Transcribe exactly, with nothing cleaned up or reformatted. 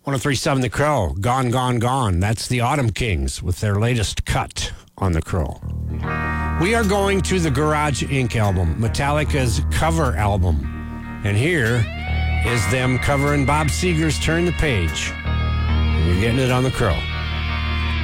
one oh three point seven The Crow, Gone, Gone, Gone. That's the Autumn Kings with their latest cut on The Crow. We are going to the Garage Incorporated album, Metallica's cover album. And here is them covering Bob Seger's Turn the Page. And you're getting it on The Crow.